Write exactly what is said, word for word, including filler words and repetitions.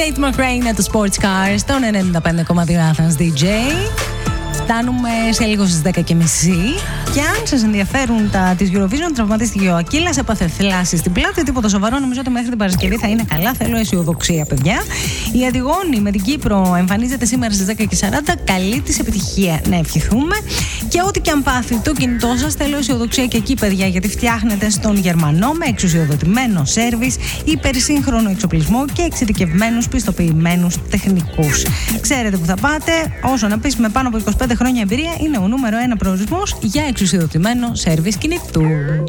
Tate McRae, το Sports Cars, τον ενενήντα πέντε κόμμα δύο Athens ντι τζέι. Φτάνουμε σε λίγο στις δέκα και μισή. Και αν σας ενδιαφέρουν τα της Eurovision, τραυματίστηκε ο Ακύλας, έπαθε θλάση στην πλάτη. Τίποτα σοβαρό, νομίζω ότι μέχρι την Παρασκευή θα είναι καλά. Θέλω αισιοδοξία, παιδιά. Η Αντιγόνη με την Κύπρο εμφανίζεται σήμερα στις δέκα και σαράντα. Καλή της επιτυχία να ευχηθούμε. Και ό,τι και αν πάθει το κινητό σας, θέλω αισιοδοξία και εκεί, παιδιά, γιατί φτιάχνετε στον Γερμανό με εξουσιοδοτημένο σέρβις, υπερσύγχρονο εξοπλισμό και εξειδικευμένους πιστοποιημένους τεχνικούς. Ξέρετε που θα πάτε. Όσο να πεις, με πάνω από είκοσι πέντε χρόνια εμπειρία, είναι ο νούμερο ένα προορισμός για εξουσιοδοτημένο σέρβις κινητού.